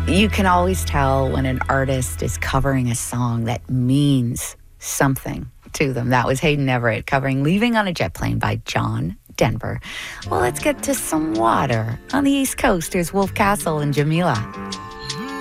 You can always tell when an artist is covering a song that means something to them. That was Hayden Everett covering Leaving on a Jet Plane by John Denver. Well, let's get to some water. On the East Coast, here's Wolf Castle and Jamila.